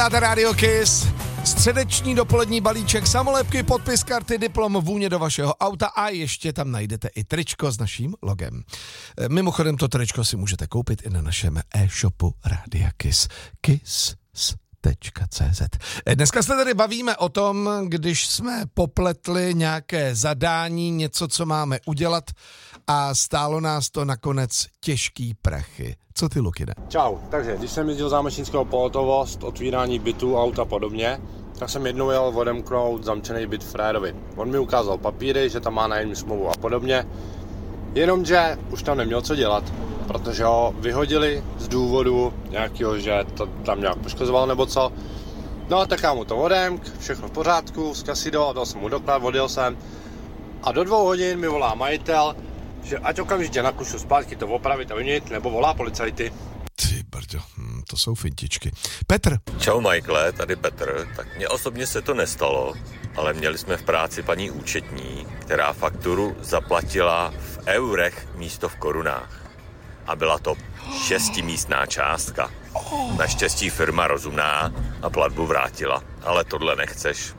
Dáte Radio Kiss, středeční dopolední balíček, samolepky, podpis karty, diplom, vůně do vašeho auta a ještě tam najdete i tričko s naším logem. Mimochodem to tričko si můžete koupit i na našem e-shopu Radia Kiss. Kiss.cz. Dneska se tady bavíme o tom, když jsme popletli nějaké zadání, něco, co máme udělat a stálo nás to nakonec těžký prachy. Co ty, Lukine? Čau, takže když jsem jezdil zámečnického pohotovost, otvírání bytů, aut a podobně, tak jsem jednou jel odemknout zamčený byt Frédovi. On mi ukázal papíry, že tam má nájemní smlouvu a podobně, jenomže už tam neměl co dělat, protože ho vyhodili z důvodu nějakého, že to tam nějak poškozoval nebo co. No a tak já mu to odemk, všechno v pořádku, zkasido, dal jsem mu doklad, odjel jsem a do 2 hodin mi volá majitel, že ať okamžitě nakluču zpátky to opravit a vyměnit, nebo volá policajty. Ty brďo, to jsou fintičky. Petr. Čau Michaele, tady Petr. Tak mně osobně se to nestalo, ale měli jsme v práci paní účetní, která fakturu zaplatila v eurech místo v korunách. A byla to 6místná částka. Naštěstí firma rozumná a platbu vrátila, ale tohle nechceš.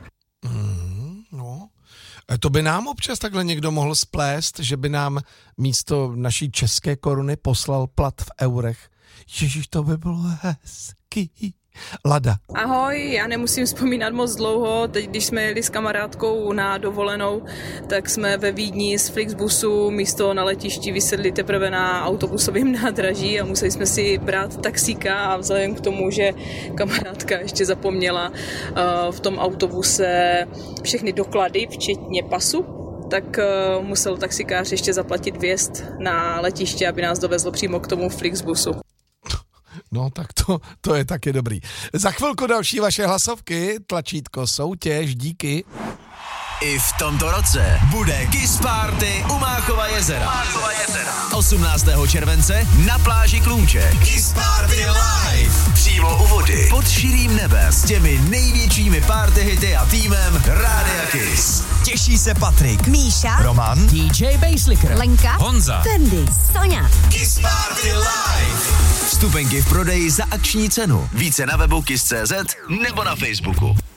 No. To by nám občas takhle někdo mohl splést, že by nám místo naší české koruny poslal plat v eurech. Ježíš, to by bylo hezký. Lada. Ahoj, já nemusím vzpomínat moc dlouho. Teď, když jsme jeli s kamarádkou na dovolenou, tak jsme ve Vídni z Flixbusu místo na letišti vysedli teprve na autobusovém nádraží a museli jsme si brát taxíka a vzhledem k tomu, že kamarádka ještě zapomněla v tom autobuse všechny doklady, včetně pasu, tak musel taxikář ještě zaplatit vjezd na letiště, aby nás dovezlo přímo k tomu Flixbusu. No tak to je taky dobrý. Za chvilku další vaše hlasovky, tlačítko soutěž, díky. I v tomto roce bude Kiss Party u Máchova jezera. 18. července na pláži Klůček. Kiss Party live. Přímo u vody, pod širým nebem, s těmi největšími party hity a týmem Rádia Kiss. Těší se Patrik, Míša, Roman, DJ Basslicker, Lenka, Honza, Tendy, Soňa. Kiss Party live. Vstupenky v prodeji za akční cenu. Více na webu kiss.cz nebo na Facebooku.